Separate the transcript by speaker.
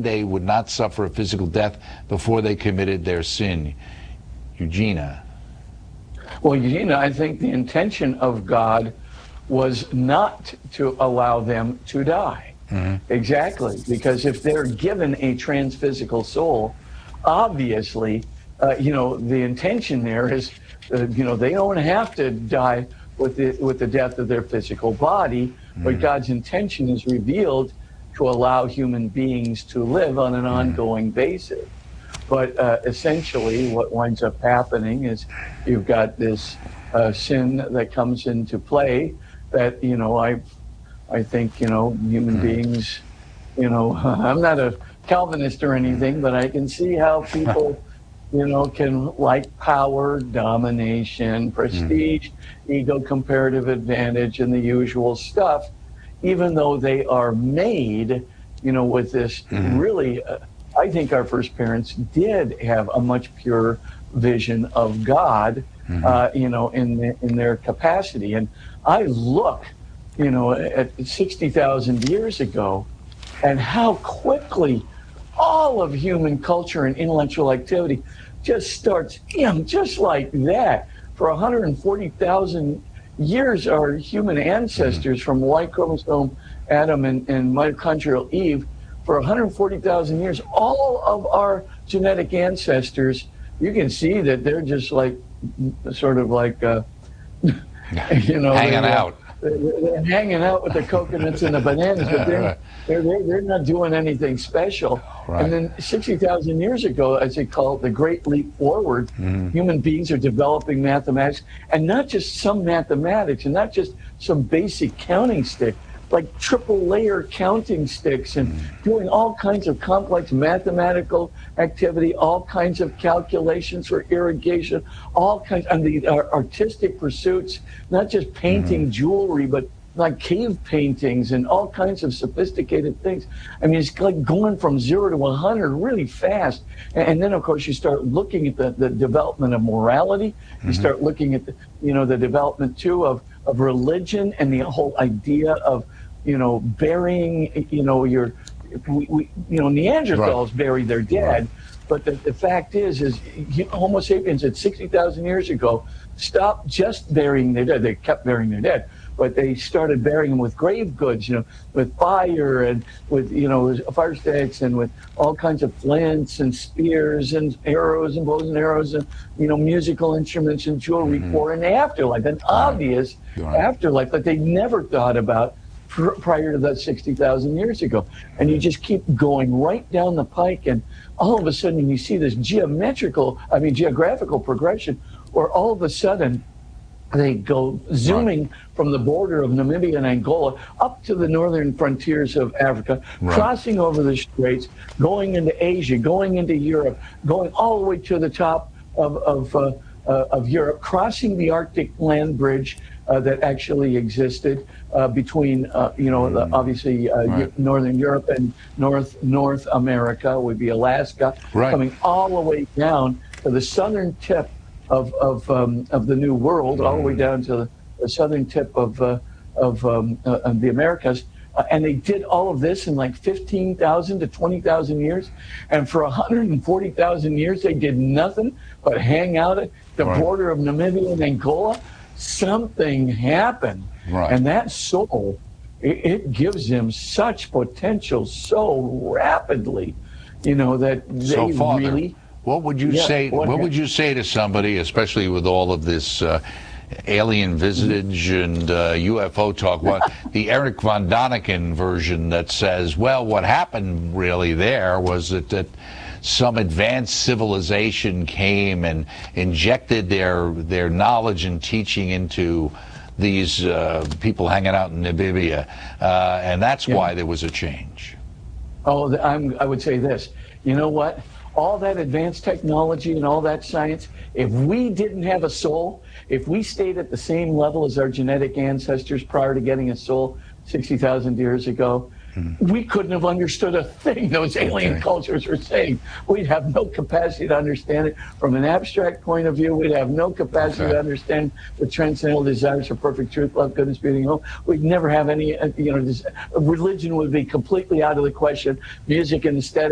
Speaker 1: claimed they would not suffer a physical death before they committed their sin. Eugenia.
Speaker 2: Well, Eugenia, I think the intention of God was not to allow them to die. Exactly, because if they're given a transphysical soul, obviously, the intention there is, they don't have to die with the death of their physical body, but God's intention is revealed to allow human beings to live on an ongoing basis. But essentially, what winds up happening is you've got this sin that comes into play that, I think, human beings, I'm not a Calvinist or anything, but I can see how people, can like power, domination, prestige, ego, comparative advantage, and the usual stuff, even though they are made, with this really, I think our first parents did have a much purer vision of God, in their capacity. And I look, at 60,000 years ago, and how quickly all of human culture and intellectual activity just starts, just like that. For 140,000 years, our human ancestors from Y chromosome Adam and mitochondrial Eve, for 140,000 years, all of our genetic ancestors, you can see that they're just like, sort of like,
Speaker 1: hanging out.
Speaker 2: They're hanging out with the coconuts and the bananas, but they're not doing anything special. Right. And then 60,000 years ago, as they call it, the Great Leap Forward, human beings are developing mathematics, and not just some mathematics, and not just some basic counting stick, like triple layer counting sticks, and doing all kinds of complex mathematical activity, all kinds of calculations for irrigation, all kinds of artistic pursuits, not just painting jewelry, but like cave paintings and all kinds of sophisticated things. I mean, it's like going from 0 to 100 really fast. And then, of course, you start looking at the development of morality. You start looking at the development too of religion, and the whole idea of burying, Neanderthals bury their dead, but the fact is Homo sapiens at 60,000 years ago stopped just burying their dead. They kept burying their dead, but they started burying them with grave goods, with fire and with, fire sticks and with all kinds of flints and spears and arrows and bows and arrows and, musical instruments and jewelry for an afterlife, an obvious afterlife that they never thought about prior to that 60,000 years ago. And you just keep going right down the pike, and all of a sudden you see this geographical progression where all of a sudden they go zooming from the border of Namibia and Angola up to the northern frontiers of Africa, crossing over the straits, going into Asia, going into Europe, going all the way to the top of Europe, crossing the Arctic land bridge that actually existed between, obviously Northern Europe and North America would be Alaska, coming all the way down to the southern tip of the New World, all the way down to the southern tip of the Americas. And they did all of this in like 15,000 to 20,000 years. And for 140,000 years, they did nothing but hang out at the border of Namibia and Angola. Something happened. And that soul, it gives them such potential so rapidly, that they really...
Speaker 1: What would you say? What would you say to somebody, especially with all of this alien visitage and UFO talk? The Eric von Daniken version that says, well, what happened really there was that some advanced civilization came and injected their knowledge and teaching into these people hanging out in Namibia, and that's why there was a change.
Speaker 2: Oh, I would say this. You know what? All that advanced technology and all that science, if we didn't have a soul, if we stayed at the same level as our genetic ancestors prior to getting a soul 60,000 years ago, we couldn't have understood a thing those alien cultures were saying. We'd have no capacity to understand it from an abstract point of view. We'd have no capacity to understand the transcendental desires for perfect truth, love, goodness, beauty, and hope. We'd never have any, religion would be completely out of the question. Music and aesthetics